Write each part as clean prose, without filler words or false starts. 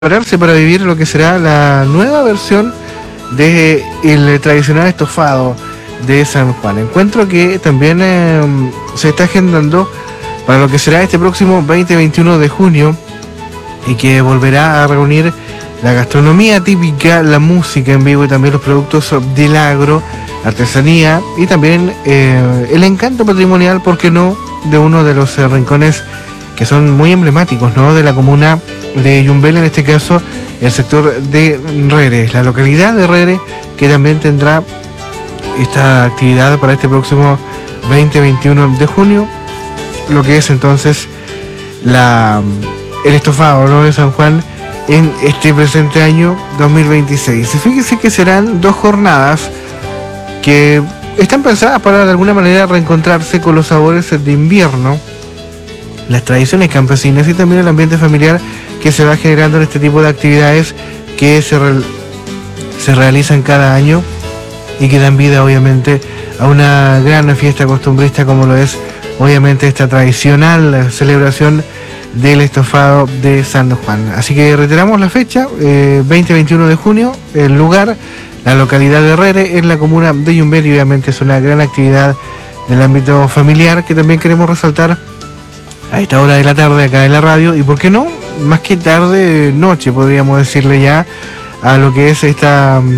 prepararse para vivir lo que será la nueva versión de el tradicional estofado de San Juan. Encuentro que también se está agendando para lo que será este próximo 20-21 de junio y que volverá a reunir la gastronomía típica, la música en vivo y también los productos del agro, artesanía y también el encanto patrimonial, ¿por qué no?, de uno de los rincones que son muy emblemáticos, ¿no?, de la comuna de Yumbel, en este caso el sector de Rere, la localidad de Rere, que también tendrá esta actividad para este próximo 20-21 de junio, lo que es entonces el estofado, ¿no?, de San Juan en este presente año 2026. Y fíjense que serán 2 jornadas que están pensadas para de alguna manera reencontrarse con los sabores de invierno, las tradiciones campesinas y también el ambiente familiar que se va generando en este tipo de actividades que se realizan cada año y que dan vida obviamente a una gran fiesta costumbrista como lo es obviamente esta tradicional celebración del estofado de San Juan. Así que reiteramos la fecha, 20-21 de junio, el lugar, la localidad de Rere, en la comuna de Yumbel, y obviamente es una gran actividad del ámbito familiar que también queremos resaltar a esta hora de la tarde acá en la radio, y por qué no, más que tarde, noche podríamos decirle ya, a lo que es este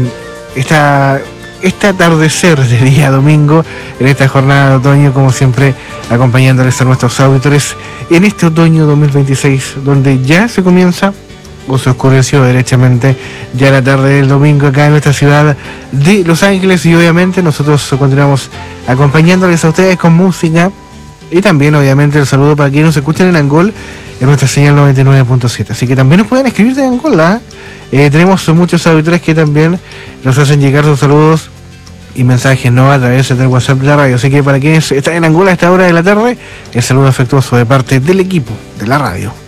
atardecer de día domingo, en esta jornada de otoño, como siempre, acompañándoles a nuestros auditores en este otoño 2026, donde ya se comienza, o se oscureció derechamente, ya la tarde del domingo acá en nuestra ciudad de Los Ángeles, y obviamente nosotros continuamos acompañándoles a ustedes con música, y también obviamente el saludo para quienes nos escuchan en Angol, en nuestra señal 99.7. Así que también nos pueden escribir de Angola. Tenemos muchos auditores que también nos hacen llegar sus saludos y mensajes, ¿no?, a través del WhatsApp de la radio. Así que para quienes están en Angola a esta hora de la tarde, el saludo afectuoso de parte del equipo de la radio.